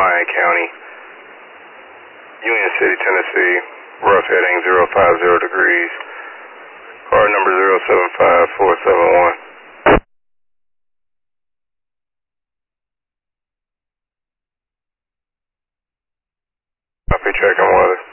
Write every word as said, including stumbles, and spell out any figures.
Lyon County, Union City, Tennessee. Rough heading zero five zero degrees. Car number zero seven five four seven one. Copy, checking weather.